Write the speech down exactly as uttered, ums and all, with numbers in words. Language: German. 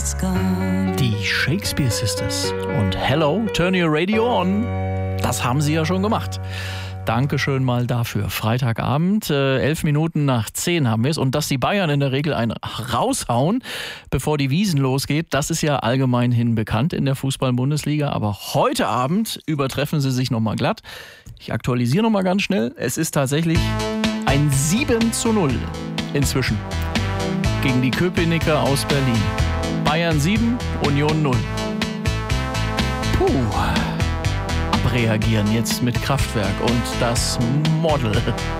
Die Shakespeare Sisters und Hello, Turn Your Radio On. Das haben sie ja schon gemacht. Dankeschön mal dafür. Freitagabend, äh, elf Minuten nach zehn haben wir es. Und dass die Bayern in der Regel einen raushauen, bevor die Wiesn losgeht, das ist ja allgemeinhin bekannt in der Fußball-Bundesliga. Aber heute Abend übertreffen sie sich nochmal glatt. Ich aktualisiere nochmal ganz schnell. Es ist tatsächlich ein sieben zu null inzwischen gegen die Köpenicker aus Berlin. Bayern sieben, Union null. Puh. Abreagieren jetzt mit Kraftwerk und das Model.